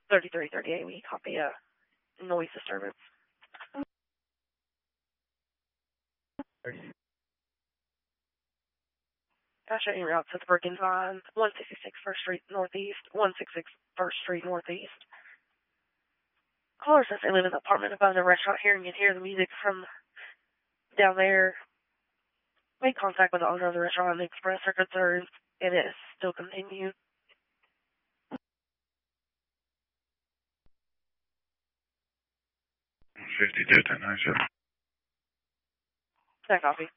3338, we copy a noise disturbance. I'll show you routes to the Perkins line, 166 First Street Northeast, 166 First Street Northeast. Caller says they live in the apartment above the restaurant here and you can hear the music from down there. Make contact with the owner of the restaurant and express their concerns, and it is still continued. 52-10-97. That copy.